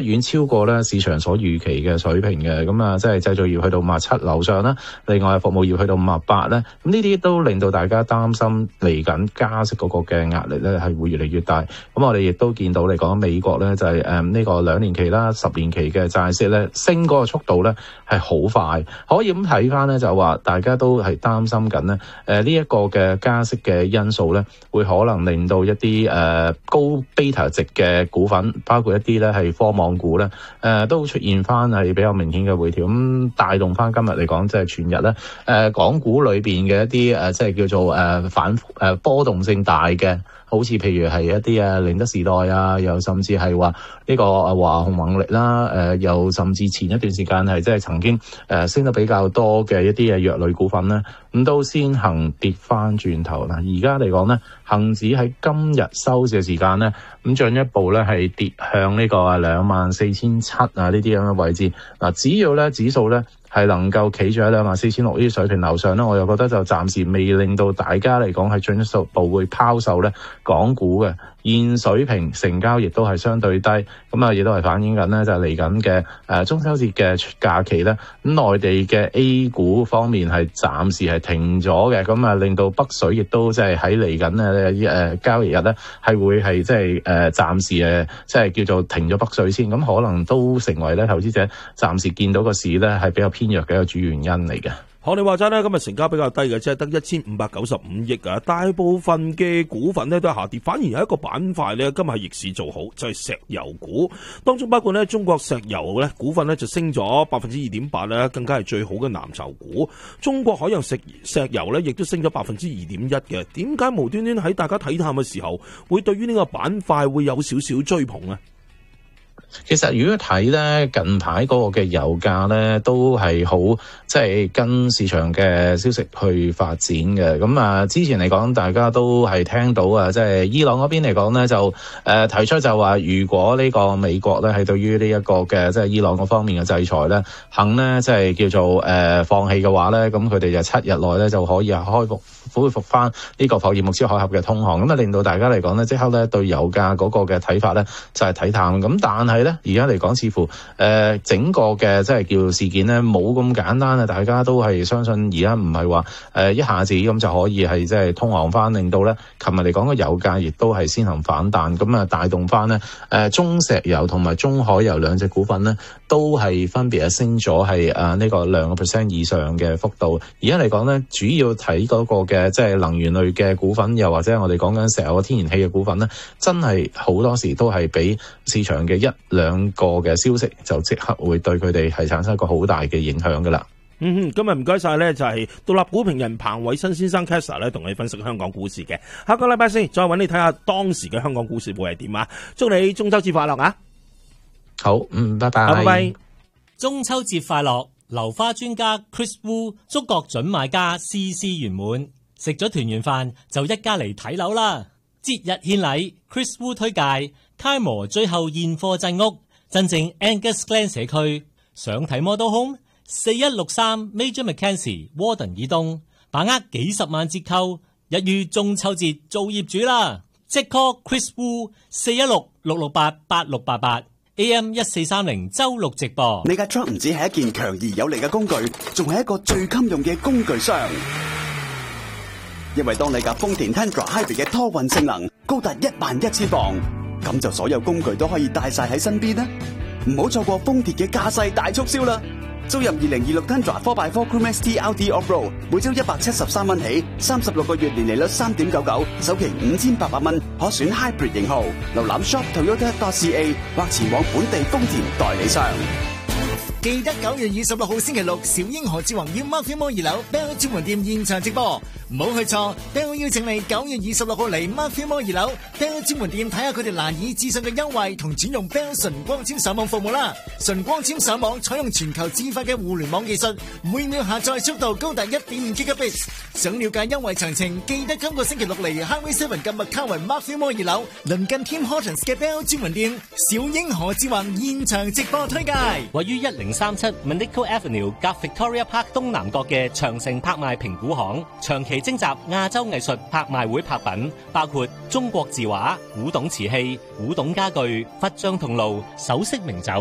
遠超過咧市場所預期嘅水平嘅。咁啊，即係製造業去到57樓上啦，另外服務業去到58咧。咁呢啲都令到大家擔心嚟緊加息嗰個嘅壓力咧係會越嚟越大。咁我哋亦都見到嚟講美國咧就係呢個2年期啦、10年期嘅債息咧升嗰個速度咧係好快，可以咁睇翻咧就話大家都係擔心緊咧呢一個嘅加息嘅因素咧會可能令到一啲高 beta 值嘅股份，包括一啲咧係科網股咧都出現翻係比較明顯嘅回調，咁帶動翻今日嚟講即係全日咧港股裏邊嘅一啲即係叫做波動性大嘅。好似譬如係一啲寧德時代啊，又甚至係話呢個華虹宏力啦，又甚至前一段時間係即係曾經升得比較多嘅一啲藥類股份咧，咁都先行跌翻轉頭啦。而家嚟講咧，恒指喺今日收市嘅時間咧，咁進一步咧係跌向呢個24,700啊呢啲咁嘅位置。嗱，只要咧指數咧係能夠企住喺24,600呢啲水平樓上咧，我又覺得就暫時未令到大家嚟講係進一步會拋售咧港股嘅現水平，成交亦都係相對低，咁啊亦都係反映緊咧就係嚟緊嘅中秋節嘅假期咧，咁內地嘅 A 股方面係暫時係停咗嘅，咁啊令到北水亦都即係喺嚟緊嘅交易日咧係會係即係暫時即係叫做停咗北水先，咁可能都成為咧投資者暫時見到個市咧係比較偏弱嘅一個主原因嚟嘅。 學你話齋咧，今日成交比較低嘅，即係得1595億啊！大部分嘅股份咧都係下跌，反而有一個板塊咧今日係逆市做好，就係石油股。當中包括咧中國石油咧股份咧就升咗2.8%咧，更加係最好嘅藍籌股。中國海洋石油咧亦都升咗2.1%嘅。點解無端端喺大家睇淡嘅時候，會對於呢個板塊會有少少追捧呢？ 其實如果睇咧近排嗰個嘅油價咧都係好即係跟市場嘅消息去發展嘅。咁啊之前嚟講大家都係聽到啊，即係伊朗嗰邊嚟講咧就提出就話如果呢個美國咧係對於呢一個嘅即係伊朗嗰方面嘅制裁咧肯咧即係叫做放棄嘅話咧，咁佢哋就7日內咧就可以恢復翻呢個霍爾木茲海峽嘅通航，咁啊令到大家嚟講咧即刻咧對油價嗰個嘅睇法咧就係睇淡。咁但係咧而家嚟講似乎整個嘅即係叫事件咧冇咁簡單啊！大家都係相信而家唔係話一下子咁就可以係即係通航翻，令到咧琴日嚟講個油價亦都係先行反彈，咁啊帶動翻咧中石油同埋中海油兩隻股份咧都係分別係升咗係呢個2% 以上嘅幅度。而家嚟講咧主要睇嗰個嘅即係能源類嘅股份，又或者我哋講緊石油、天然氣嘅股份咧，真係好多時都係俾市場嘅1-2個嘅消息就即刻會對佢哋係產生一個好大嘅影響噶啦。 今日唔該晒咧，就係獨立股評人彭偉新先生 Kessler 咧，同你分析香港股市嘅。下個禮拜四再揾你睇下當時嘅香港股市會係點啊！祝你中秋節快樂啊！ 好，拜拜。 拜拜。 中秋節快樂！樓花專家 Chris Wu 祝各準買家事事圓滿，食咗團圓飯就一家嚟睇樓啦！節日獻禮 ，Chris Wu 推介 Kaimor 最後現貨鎮屋，真正 Angus Glen 社區。想睇 Model Home 4163 Major Mackenzie Warden 以東，把握幾十萬折扣，一於中秋節做業主啦！即 call Chris Wu 416-668-8688 AM 1430周六直播。 你架 truck 唔止係一件強而有力嘅工具，仲係一個最襟用嘅工具箱。因為當你架豐田 Tundra Hybrid 嘅拖運性能高達11000磅，咁就所有工具都可以帶晒喺身邊啦。唔好錯過豐田嘅駕駛大促銷啦！租入2026 Tundra 4x4 Crew ST LT Off-Road， 每周173蚊起，36個月年利率 3.99%， 首期5800蚊，可選 Hybrid 型號。瀏覽 shop Toyota.ca 或前往本地豐田代理商。 記得9月26號星期六，小英何志宏要 Mark More 2樓 Bell 專門店現場直播，唔好去錯。Bell 邀請你9月26號嚟 Mark More 2樓 Bell 專門店睇下佢哋難以置信嘅優惠同轉用 Bell 純光纖上網服務啦。純光纖上網採用全球自發嘅互聯網技術，每秒下載速度高達 1.5 Gigabits。想了解優惠詳情，記得今個星期六嚟 Highway 7近麥卡雲 Mark More 2樓鄰近 Tim Hortons 嘅 Bell 專門店，小英何志宏現場直播推介。 位於1037 Manico Avenue 夾 Victoria Park 東南角嘅長城拍賣評估行，長期徵集亞洲藝術拍賣會拍品，包括中國字畫、古董瓷器、古董家具、佛像銅爐、首飾名酒。